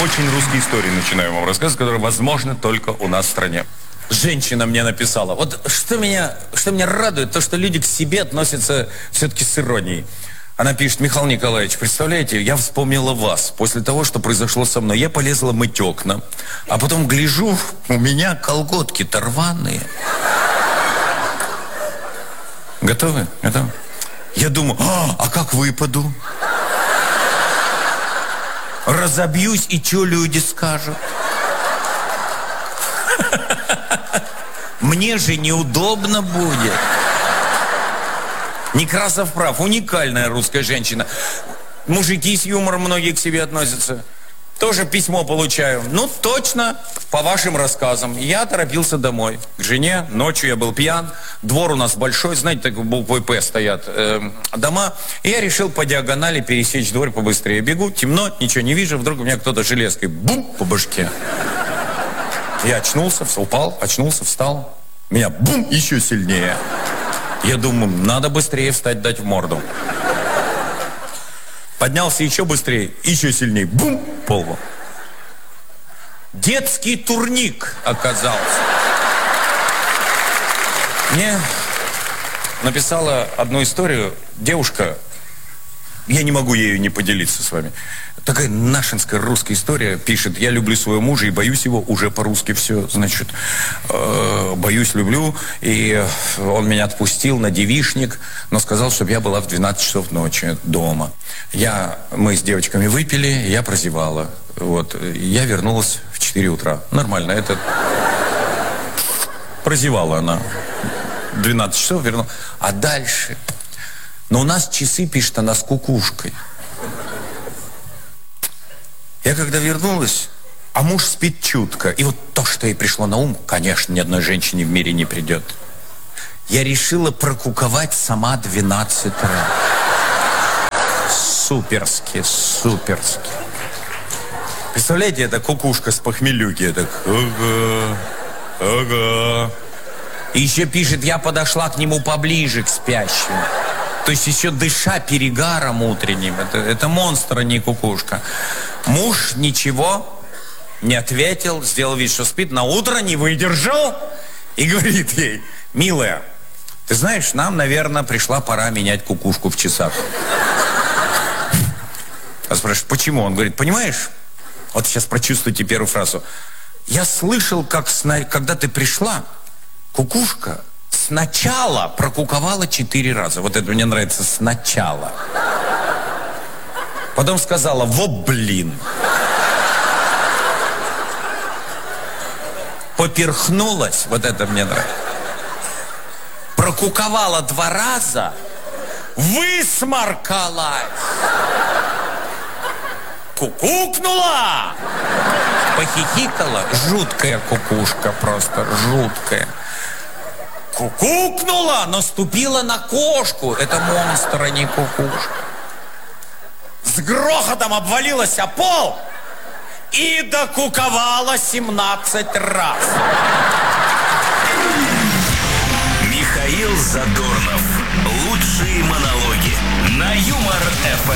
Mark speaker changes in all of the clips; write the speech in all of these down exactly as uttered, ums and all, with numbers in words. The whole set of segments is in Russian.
Speaker 1: очень русские истории начинаю вам рассказывать, которые возможны только у нас в стране. Женщина мне написала. Вот что меня, что меня радует, то, что люди к себе относятся все-таки с иронией. Она пишет: Михаил Николаевич, представляете, я вспомнила вас. После того, что произошло со мной, я полезла мыть окна. А потом гляжу, у меня колготки-то рваные. Готовы? Готовы? Я думаю, а, а как выпаду? Разобьюсь, и что люди скажут? Мне же неудобно будет. Некрасов прав, уникальная русская женщина. Мужики с юмором многие к себе относятся. Тоже письмо получаю. Ну, точно, по вашим рассказам. Я торопился домой. К жене, ночью я был пьян. Двор у нас большой, знаете, так буквой «П» стоят э, дома. И я решил по диагонали пересечь двор побыстрее. Бегу, темно, ничего не вижу. Вдруг у меня кто-то железкой бум по башке. Я очнулся, упал, очнулся, встал. Меня бум еще сильнее. Я думаю, надо быстрее встать, дать в морду. Поднялся еще быстрее, еще сильнее. Бум! Полбу. Детский турник оказался. Мне написала одну историю девушка. Я не могу ею не поделиться с вами. Такая нашинская русская история. Пишет: я люблю своего мужа и боюсь его. Уже по-русски все, значит. Э, боюсь, люблю. И он меня отпустил на девичник, но сказал, чтобы я была в двенадцать часов ночи дома. Я, мы с девочками выпили, я прозевала. Вот. Я вернулась в четыре утра. Нормально. Это... Прозевала она. двенадцать часов вернулась. А дальше... Но у нас часы, пишет она, с кукушкой. Я когда вернулась, а муж спит чутко. И вот то, что ей пришло на ум, конечно, ни одной женщине в мире не придет. Я решила прокуковать сама двенадцать раз. Суперски, суперски. Представляете, это кукушка с похмелюки. Так, ага, ага. И еще пишет: я подошла к нему поближе, к спящему. То есть еще дыша перегаром утренним. Это, это монстр, а не кукушка. Муж ничего не ответил, сделал вид, что спит. На утро не выдержал и говорит ей: милая, ты знаешь, нам, наверное, пришла пора менять кукушку в часах. А спрашивает: почему? Он говорит: понимаешь, вот сейчас прочувствуйте первую фразу. Я слышал, как сна... когда ты пришла, кукушка сначала прокуковала четыре раза. Вот это мне нравится, сначала. Потом сказала: во блин. Поперхнулась, вот это мне нравится. Прокуковала два раза, высморкалась. Кукукнула. Похихикала. Жуткая кукушка, просто жуткая. Кукукнула, наступила на кошку. Это монстр, а не кукушка. С грохотом обвалилась о пол и докуковала семнадцать раз.
Speaker 2: Михаил Задорнов. Лучшие монологи на Юмор-эф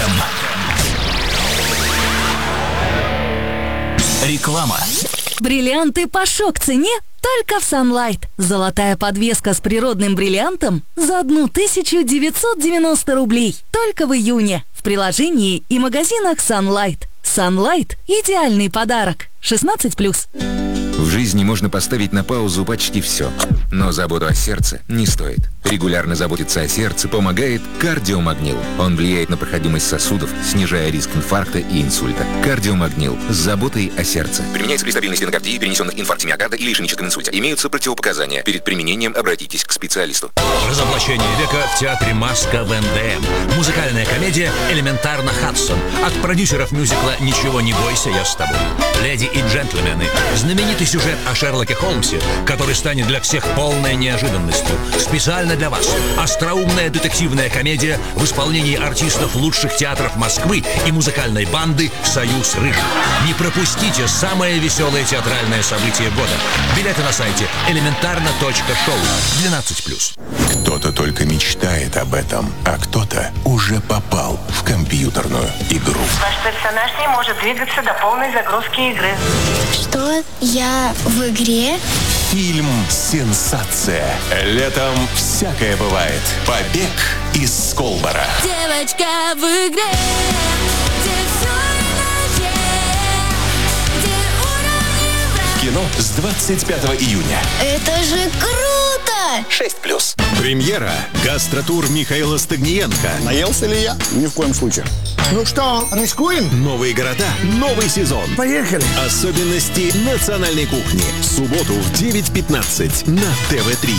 Speaker 2: эм. Реклама.
Speaker 3: Бриллианты по шок-цене только в Sunlight. Золотая подвеска с природным бриллиантом за тысячу девятьсот девяносто рублей. Только в июне. В приложении и магазинах Sunlight. Sunlight – идеальный подарок. шестнадцать плюс.
Speaker 4: В жизни можно поставить на паузу почти все. Но заботу о сердце не стоит. Регулярно заботиться о сердце помогает кардиомагнил. Он влияет на проходимость сосудов, снижая риск инфаркта и инсульта. Кардиомагнил с заботой о сердце. Применяется при стабильной стенокардии, перенесенных инфаркте миокарда или ишемическом инсульте. Имеются противопоказания. Перед применением обратитесь к специалисту.
Speaker 5: Разоблачение века в театре «Маска» в эн дэ эм. Музыкальная комедия «Элементарно Хадсон». От продюсеров мюзикла «Ничего не бойся, я с тобой». Леди и джентльмены. Знаменитый сюжет о Шерлоке Холмсе, который станет для всех полной неожиданностью. Специально для вас. Остроумная детективная комедия в исполнении артистов лучших театров Москвы и музыкальной банды «Союз Рыжих». Не пропустите самое веселое театральное событие года. Билеты на сайте элементарно точка шоу. двенадцать плюс.
Speaker 1: Кто
Speaker 6: Кто-то только мечтает об этом, а кто-то уже попал в компьютерную игру.
Speaker 7: Ваш персонаж не может двигаться до полной загрузки игры.
Speaker 8: Что? Я в игре?
Speaker 6: Фильм «Сенсация». Летом всякое бывает. Побег из Сколбора.
Speaker 8: Девочка в игре, где все иначе, где уровни враг.
Speaker 6: Кино с двадцать пятого июня.
Speaker 8: Это же круто!
Speaker 6: шесть плюс.
Speaker 9: Премьера. Гастротур Михаила Стагниенко.
Speaker 10: Наелся ли я? Ни в коем случае. Ну что, рискуем?
Speaker 9: Новые города, новый сезон.
Speaker 10: Поехали.
Speaker 9: Особенности национальной кухни. В субботу в девять пятнадцать на тэ вэ три.